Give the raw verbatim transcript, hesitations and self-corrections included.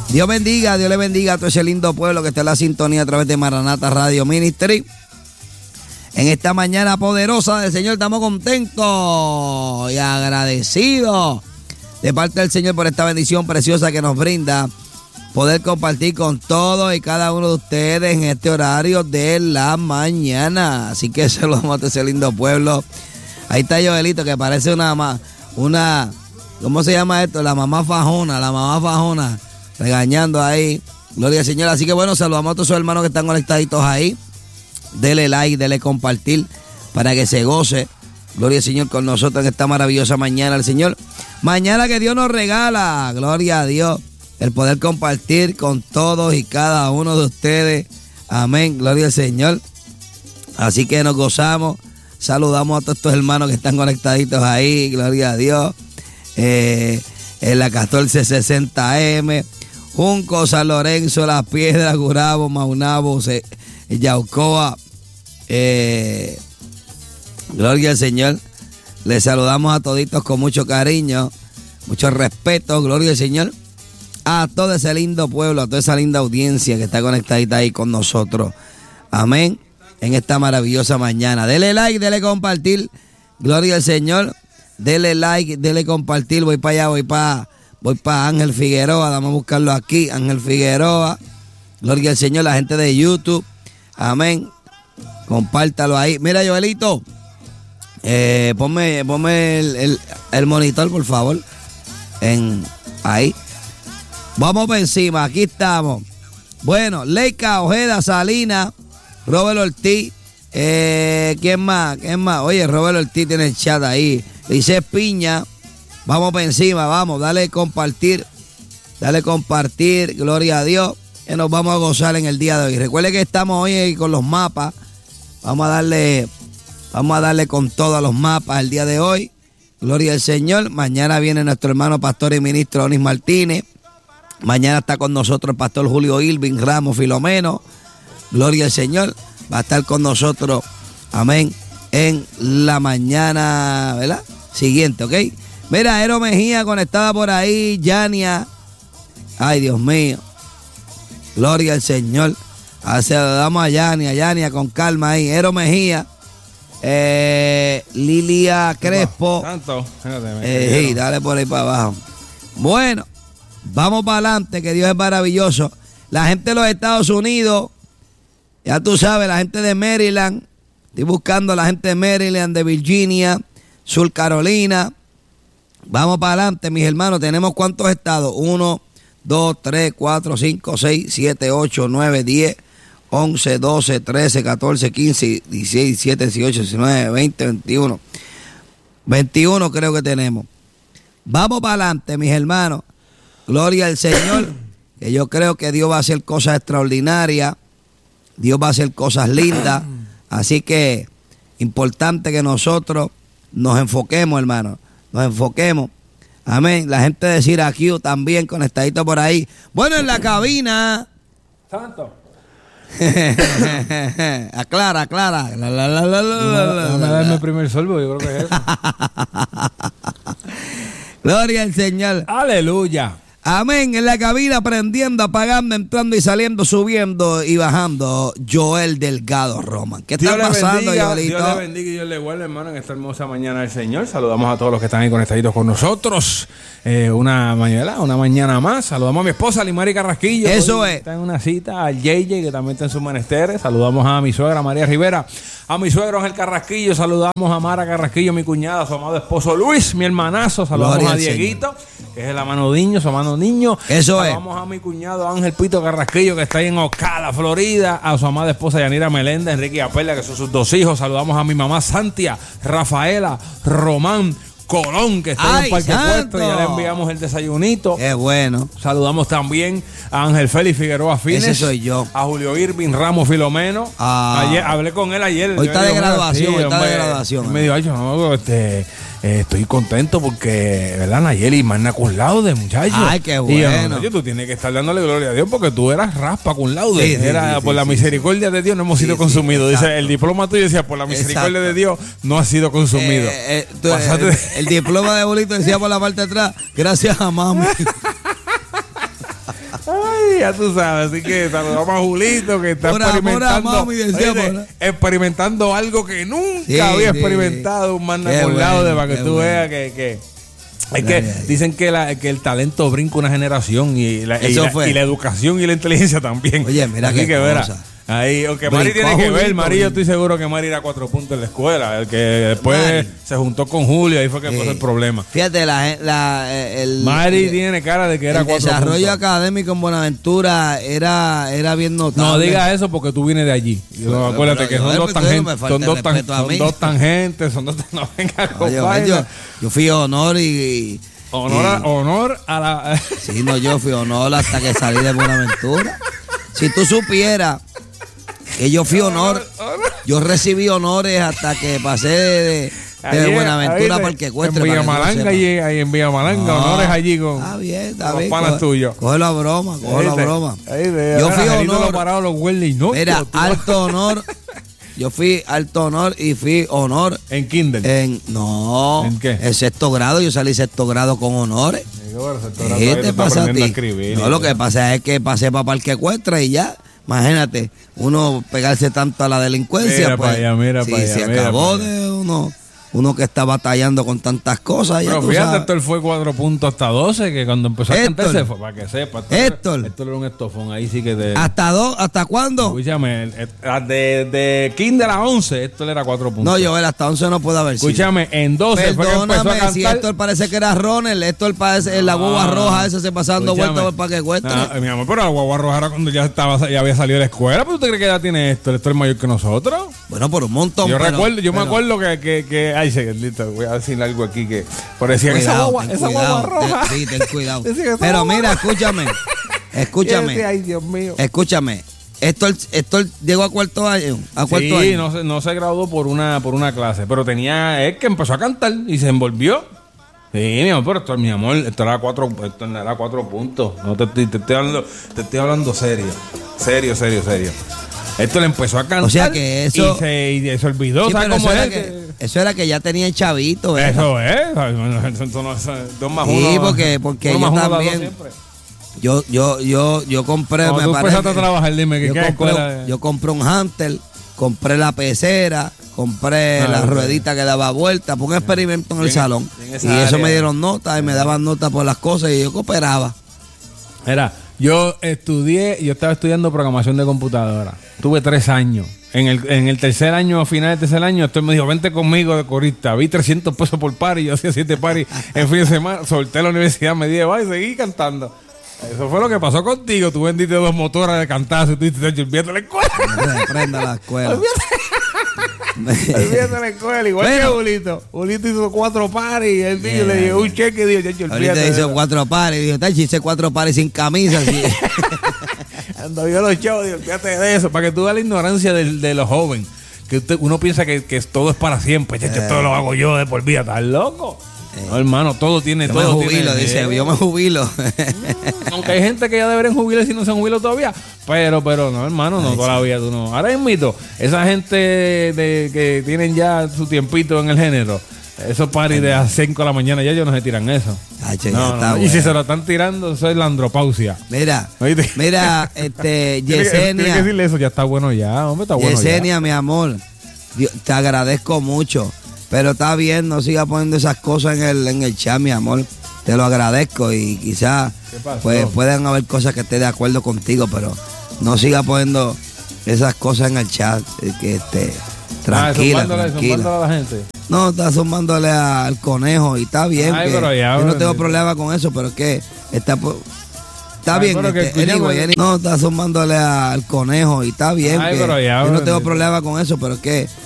Dios bendiga, Dios le bendiga a todo ese lindo pueblo que está en la sintonía a través de Maranata Radio Ministry. En esta mañana poderosa del Señor estamos contentos y agradecidos de parte del Señor por esta bendición preciosa que nos brinda poder compartir con todos y cada uno de ustedes en este horario de la mañana. Así que saludamos a ese lindo pueblo. Ahí está Joelito, que parece una, una, ¿cómo se llama esto? La mamá fajona, la mamá fajona, regañando ahí. Gloria al Señor. Así que bueno, saludamos a todos esos hermanos que están conectaditos ahí. Dele like, dele compartir para que se goce. Gloria al Señor con nosotros en esta maravillosa mañana al Señor. Mañana que Dios nos regala, gloria a Dios, el poder compartir con todos y cada uno de ustedes. Amén, gloria al Señor. Así que nos gozamos. Saludamos a todos estos hermanos que están conectaditos ahí, gloria a Dios. Eh, en la catorce sesenta M, Junco, San Lorenzo, Las Piedras, Gurabo, Maunabo, Se, Yaucoa. Eh, gloria al Señor. Les saludamos a toditos con mucho cariño, mucho respeto, gloria al Señor. A todo ese lindo pueblo, a toda esa linda audiencia que está conectadita ahí con nosotros. Amén. En esta maravillosa mañana. Dele like, dele compartir. Gloria al Señor. Dele like, dele compartir. Voy para allá, voy para voy para Ángel Figueroa. Vamos a buscarlo aquí. Ángel Figueroa. Gloria al Señor. La gente de YouTube. Amén. Compártalo ahí. Mira, Joelito. Eh, ponme ponme el, el, el monitor, por favor. En ahí. Vamos por encima. Aquí estamos. Bueno, Leica, Ojeda, Salinas, Robert Ortiz, eh, ¿quién más? ¿Quién más? Oye, Robert Ortiz tiene el chat ahí. Dice Piña, vamos por encima, vamos, dale compartir, dale compartir, gloria a Dios, que nos vamos a gozar en el día de hoy. Recuerde que estamos hoy con los mapas, vamos a darle, vamos a darle con todos los mapas el día de hoy, gloria al Señor. Mañana viene nuestro hermano pastor y ministro Onis Martínez, mañana está con nosotros el pastor Julio Irving Ramos Filomeno. Gloria al Señor, va a estar con nosotros, amén, en la mañana, ¿verdad? Siguiente, ¿ok? Mira, Ero Mejía conectada por ahí, Yania, ay Dios mío, gloria al Señor, saludamos a Yania, Yania con calma ahí, Ero Mejía, eh, Lilia Crespo, tanto, eh, sí, dale por ahí para abajo. Bueno, vamos para adelante, que Dios es maravilloso. La gente de los Estados Unidos, ya tú sabes, la gente de Maryland, estoy buscando a la gente de Maryland, de Virginia, Sur Carolina. Vamos para adelante, mis hermanos. ¿Tenemos cuántos estados? uno, dos, tres, cuatro, cinco, seis, siete, ocho, nueve, diez, once, doce, trece, catorce, quince, dieciséis, diecisiete, dieciocho, diecinueve, veinte, veintiuno. veintiuno creo que tenemos. Vamos para adelante, mis hermanos. Gloria al Señor, que yo creo que Dios va a hacer cosas extraordinarias. Dios va a hacer cosas lindas, así que importante que nosotros nos enfoquemos, hermano, nos enfoquemos. Amén. La gente de Syracuse también conectadito por ahí. Bueno, en la cabina. Santo. aclara, aclara. La, la, la, la, la, Déjame darme el primer sorbo, yo creo que es eso. Gloria al Señor. Aleluya. Amén, en la cabina, prendiendo, apagando, entrando y saliendo, subiendo y bajando, Joel Delgado Roman. ¿Qué está pasando, Joelito? Dios le bendiga y Dios le guarde, hermano, en esta hermosa mañana del Señor. Saludamos a todos los que están ahí conectaditos con nosotros. Eh, una mañana, una mañana más. Saludamos a mi esposa, Limari Carrasquillo. Eso Hoy es. Está en una cita, al J J, que también está en sus menesteres. Saludamos a mi suegra, María Rivera. A mi suegro, Ángel Carrasquillo. Saludamos a Mara Carrasquillo, mi cuñada, su amado esposo Luis, mi hermanazo. Saludamos Gloria a Dieguito, que es el amano niño, su amado niño. Eso es. Saludamos a mi cuñado Ángel Pito Carrasquillo, que está ahí en Ocala, Florida. A su amada esposa Yanira Meléndez, Enrique y Apelia, que son sus dos hijos. Saludamos a mi mamá Santia, Rafaela, Román Colón, que está Ay, en el Parque santo. Puesto. Ya le enviamos el desayunito. Qué bueno. Saludamos también a Ángel Félix Figueroa Fines. Ese soy yo. A Julio Irving Ramos Filomeno. Ah. Ayer, hablé con él ayer. Hoy está de Yo, graduación, sí, hoy está hombre, de graduación. él me dijo, ay, yo no, este, eh, estoy contento porque, ¿verdad, Nayeli? Magna cum laude, muchachos. Ay, qué Y yo, bueno. no, tú tienes que estar dándole gloria a Dios porque tú eras raspa cum laude. Sí, sí, Era, sí, por sí, la sí, misericordia de Dios no hemos Sí, sido sí, consumidos. exacto. Dice, el diploma tuyo decía, por la misericordia Exacto. de Dios no ha sido consumido. Eh, eh, tú, Pásate- el, el diploma de bolito decía por la parte de atrás, gracias a mami. Ya tú sabes, así que saludamos a Julito que está por experimentando, amor a mami, decía, oye, por... experimentando algo que nunca sí, había sí. experimentado, un man Qué con lado de bueno, para que qué tú bueno. veas que, que es que dicen que, la, que el talento brinca una generación y la, y, la, y la educación y la inteligencia también. Oye, mira así qué que verá. cosa. Ahí, aunque Mari Brincó tiene que ver, Julito, Mari, yo estoy seguro que Mari era cuatro puntos en la escuela. El que después Mari. se juntó con Julio, ahí fue que Sí. pasó el problema. Fíjate, la, la, el, Mari el, tiene cara de que era el cuatro desarrollo puntos. académico en Buenaventura era, era bien notable. No digas eso porque tú vienes de allí. No, Pero, acuérdate pero que yo son me dos respeto, tangentes. me falta Son, dos, tan- respeto a son mí. dos tangentes. Son dos no venga con Oye, vaina. yo, yo fui honor y... y honor, a, y- honor a la. Sí, no, yo fui honor hasta que salí de Buenaventura. Si tú supieras que yo fui honor, yo recibí honores hasta que pasé de, de, de Buenaventura para el que En cueste. Villamalanga, allí, ahí en Villamalanga, No, honores allí con, está bien, está con los bien, panas coge- tuyos. Cógelo a broma, cógelo a ¿Viste? broma. Ahí de- Yo ahora fui Angelito honor. lo pararon los Hueldes y no. Mira, tú- alto honor. Yo fui alto honor y fui honor En Kindle. en. No. ¿En qué? En sexto grado. Yo salí sexto grado con honores. ¿Qué te pasa a ti? No, lo que pasa es que pasé para Parque Ecuestre y ya. Imagínate, uno pegarse tanto a la delincuencia. Mira pues, pa' allá, mira sí, pa' allá, se mira acabó pa' allá. de uno. Uno que está batallando con tantas cosas. Ya Pero tú fíjate, sabes. Héctor fue cuatro puntos hasta doce, que cuando empezó a cantar Héctor. se fue, para que sepa. Héctor. Héctor era un estofón, ahí sí que te... ¿Hasta, dos, ¿Hasta cuándo? Escúchame, el- el- de, de Kinder a once, Héctor era cuatro puntos. No, yo, hasta once no puede haber sido. Escúchame, en doce fue que empezó a Perdóname, cantar. si Héctor parece que era Ronald, Héctor parece la guagua Ah, roja esa se pasando escúchame. vueltas para que cueste. Ah, mi amor, pero la guagua roja era cuando ya estaba, ya había salido de la escuela. ¿Pero usted cree que edad tiene Héctor? Héctor es mayor que nosotros. Bueno, por un montón. Yo pero- recuerdo, yo me pero- acuerdo que, que, que ay, secretito, voy a decir algo aquí que parecía que esa Cuidado, guagua, ten esa cuidado, guagua roja. ten- sí, ten cuidado. Decía que esa Pero guagua mira, roja. escúchame, Y yo escúchame, decía, ay, Dios mío. escúchame. Héctor, Héctor llegó a cuarto año, a cuarto Sí, año. no se, no se graduó por una, por una clase, pero tenía, es que empezó a cantar y se envolvió. Sí, mi amor, pero esto, mi amor, esto era cuatro, esto era cuatro puntos. No te, estoy- te estoy hablando, te estoy hablando serio. Serio, serio, serio. Esto le empezó a cantar. O sea que eso- Y se, y se olvidó, Sí, ¿sabes pero cómo eso, es? era que, eso era que ya tenía el chavito, ¿verdad? Eso es. Ay, bueno, eso no es dos más Sí, uno. porque- porque uno yo más uno da dos también- siempre. Yo, yo, yo, yo compré, Cuando me tú parece empezaste a trabajar, dime, ¿qué- yo qué compré, escuela es? yo compré un Hunter, compré la pecera, compré Ah, la ok. ruedita que daba vuelta, fue un experimento en el En- salón. en Y esa eso área. me dieron notas y me daban notas por las cosas y yo cooperaba. Mira, yo estudié, yo estaba estudiando programación de computadora. Tuve tres años. En el, en el tercer año, a final del tercer año, estoy me dijo, vente conmigo de corista. Vi trescientos pesos por par y yo hacía siete paris en fin de semana. Solté la universidad, me di de baile y seguí cantando. Eso fue lo que pasó contigo. Tú vendiste dos motoras de cantazo y tú dices, olvídate la escuela. Prenda la escuela. Olvídate la escuela. Igual Bueno. que Julito. Julito hizo cuatro paris y el niño Yeah. le dio un cheque y dijo, chacho, olvídate. Ahorita de hice eso". cuatro pares, dijo, Tachi, hice cuatro pares sin camisa. así. Cuando vio los shows, digo, fíjate de eso, para que tú veas la ignorancia del- de, los jóvenes. Que usted, uno piensa que, que todo es para siempre, chacho, todo lo hago yo de por vida, ¿estás loco? No, hermano, todo tiene, Yo me todo jubilo, tiene. dice, yo me jubilo. Aunque hay gente que ya deberían jubilar si no se han jubilado todavía. Pero, pero no, hermano, no, todavía tú no. Ahora mismo, esa gente de, que tienen ya su tiempito en el género, esos paris de a las cinco de la mañana, ya ellos no se tiran eso. Tacho, ya No, no, está no. Y si bueno. se lo están tirando, eso es la andropausia. Mira, ¿Oíste? mira, este, Tiene que, tiene que Yesenia. decirle eso, ya está bueno ya, hombre, está bueno ya. Yesenia, mi amor, Dios, te agradezco mucho, pero está bien, no siga poniendo esas cosas en el, en el chat, mi amor. Te lo agradezco y quizás ¿Qué pasó? pues, puedan haber cosas que esté de acuerdo contigo, pero no siga poniendo esas cosas en el chat. eh, Que esté tranquila, Ah, zumbándole, tranquila. zumbándole a la gente. No, está sumándole al conejo y está bien. Ay, que pero ya, yo no bueno, tengo sí. problema con eso, pero es que está po- está Ay, bien. pero que este, escuchame- anyway, anyway, no, está sumándole al conejo y está bien. Ay, que pero ya, yo no bueno, tengo sí. problema con eso, pero es que